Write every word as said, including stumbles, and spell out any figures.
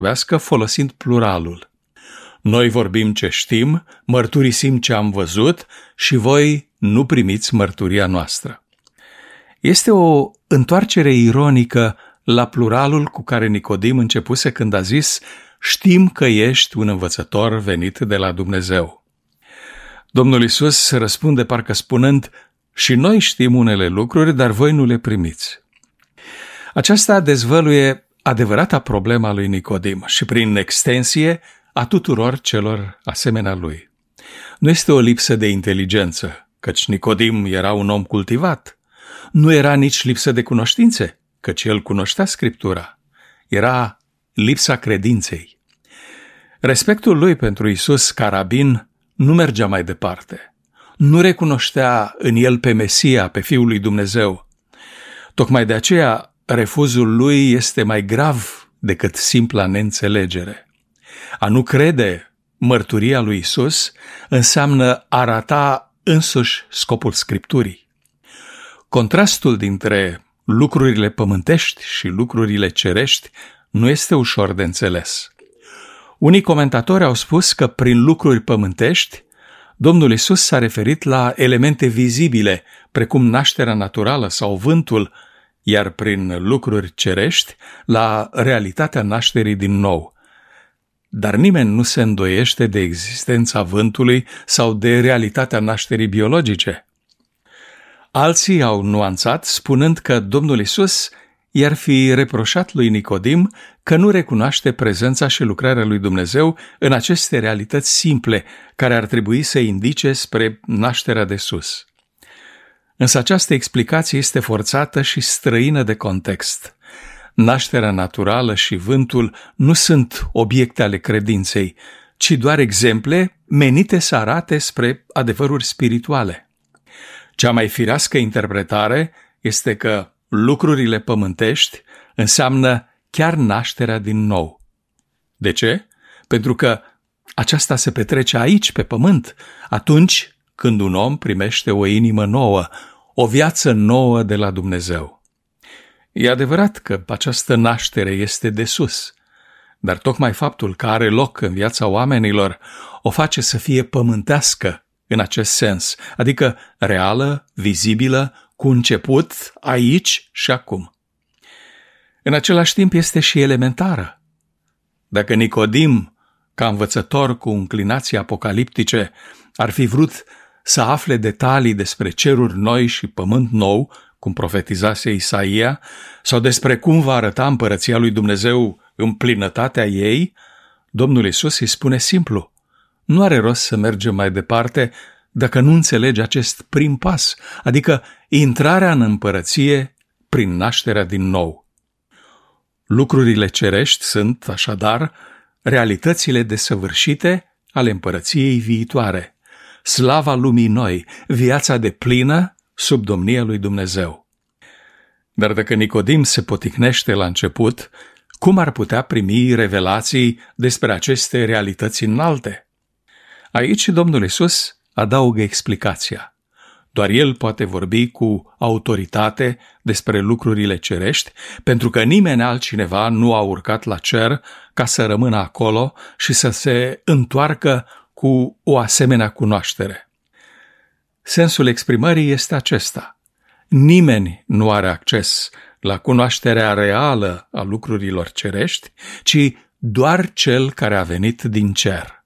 vorbească folosind pluralul. Noi vorbim ce știm, mărturisim ce am văzut și voi nu primiți mărturia noastră. Este o întoarcere ironică la pluralul cu care Nicodim începuse când a zis: știm că ești un învățător venit de la Dumnezeu. Domnul Iisus răspunde parcă spunând: și noi știm unele lucruri, dar voi nu le primiți. Aceasta dezvăluie adevărata problemă a lui Nicodim și, prin extensie, a tuturor celor asemenea lui. Nu este o lipsă de inteligență, căci Nicodim era un om cultivat. Nu era nici lipsă de cunoștințe, căci el cunoștea Scriptura. Era lipsa credinței. Respectul lui pentru Iisus ca rabin nu mergea mai departe. Nu recunoștea în el pe Mesia, pe Fiul lui Dumnezeu. Tocmai de aceea, refuzul lui este mai grav decât simpla neînțelegere. A nu crede mărturia lui Iisus înseamnă a rata însuși scopul Scripturii. Contrastul dintre lucrurile pământești și lucrurile cerești nu este ușor de înțeles. Unii comentatori au spus că prin lucruri pământești Domnul Iisus s-a referit la elemente vizibile, precum nașterea naturală sau vântul, iar prin lucruri cerești la realitatea nașterii din nou. Dar nimeni nu se îndoiește de existența vântului sau de realitatea nașterii biologice. Alții au nuanțat spunând că Domnul Iisus i-ar fi reproșat lui Nicodim că nu recunoaște prezența și lucrarea lui Dumnezeu în aceste realități simple care ar trebui să indice spre nașterea de sus. Însă această explicație este forțată și străină de context. Nașterea naturală și vântul nu sunt obiecte ale credinței, ci doar exemple menite să arate spre adevăruri spirituale. Cea mai firească interpretare este că lucrurile pământești înseamnă chiar nașterea din nou. De ce? Pentru că aceasta se petrece aici, pe pământ, atunci când un om primește o inimă nouă, o viață nouă de la Dumnezeu. E adevărat că această naștere este de sus, dar tocmai faptul că are loc în viața oamenilor o face să fie pământească în acest sens, adică reală, vizibilă, cu început aici și acum. În același timp este și elementară. Dacă Nicodim, ca învățător cu înclinații apocaliptice, ar fi vrut să afle detalii despre ceruri noi și pământ nou, cum profetizase Isaia, sau despre cum va arăta împărăția lui Dumnezeu în plinătatea ei, Domnul Iisus îi spune simplu: nu are rost să mergem mai departe dacă nu înțelegi acest prim pas, adică intrarea în împărăție prin nașterea din nou. Lucrurile cerești sunt, așadar, realitățile desăvârșite ale împărăției viitoare, slava lumii noi, viața deplină sub domnia lui Dumnezeu. Dar dacă Nicodim se poticnește la început, cum ar putea primi revelații despre aceste realități înalte? Aici Domnul Iisus adaugă explicația. Doar El poate vorbi cu autoritate despre lucrurile cerești, pentru că nimeni altcineva nu a urcat la cer ca să rămână acolo și să se întoarcă cu o asemenea cunoaștere. Sensul exprimării este acesta: nimeni nu are acces la cunoașterea reală a lucrurilor cerești, ci doar cel care a venit din cer.